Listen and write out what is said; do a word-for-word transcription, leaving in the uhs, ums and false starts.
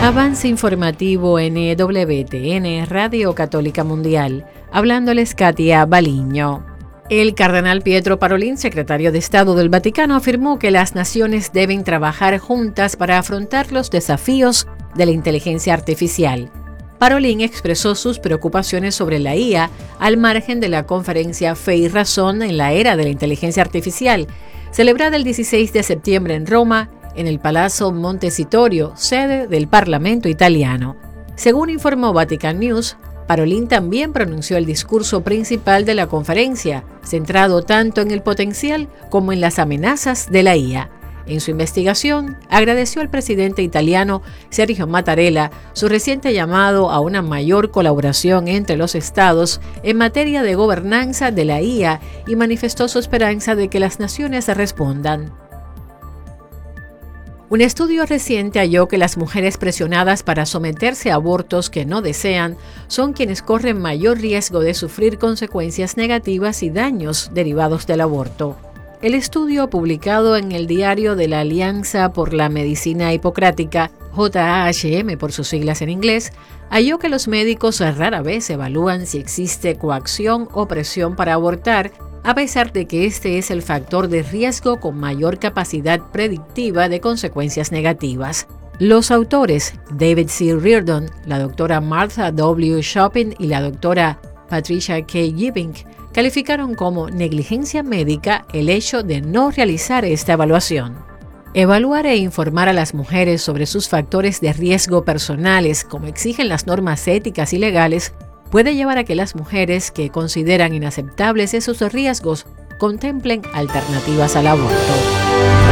Avance informativo N W T N, Radio Católica Mundial. Hablándoles Katia Baliño. El cardenal Pietro Parolin, secretario de Estado del Vaticano, afirmó que las naciones deben trabajar juntas para afrontar los desafíos de la inteligencia artificial. Parolin expresó sus preocupaciones sobre la I A al margen de la conferencia Fe y Razón en la era de la inteligencia artificial, celebrada el dieciséis de septiembre en Roma, en el Palazzo Montecitorio, sede del Parlamento italiano. Según informó Vatican News, Parolin también pronunció el discurso principal de la conferencia, centrado tanto en el potencial como en las amenazas de la I A. En su investigación, agradeció al presidente italiano Sergio Mattarella su reciente llamado a una mayor colaboración entre los estados en materia de gobernanza de la I A y manifestó su esperanza de que las naciones respondan. Un estudio reciente halló que las mujeres presionadas para someterse a abortos que no desean son quienes corren mayor riesgo de sufrir consecuencias negativas y daños derivados del aborto. El estudio, publicado en el Diario de la Alianza por la Medicina Hipocrática, J A H M por sus siglas en inglés, halló que los médicos rara vez evalúan si existe coacción o presión para abortar, a pesar de que este es el factor de riesgo con mayor capacidad predictiva de consecuencias negativas. Los autores, David C. Reardon, la doctora Martha W. Chopin y la doctora Patricia K. Gibbing, calificaron como negligencia médica el hecho de no realizar esta evaluación. Evaluar e informar a las mujeres sobre sus factores de riesgo personales, como exigen las normas éticas y legales, puede llevar a que las mujeres que consideran inaceptables esos riesgos contemplen alternativas al aborto.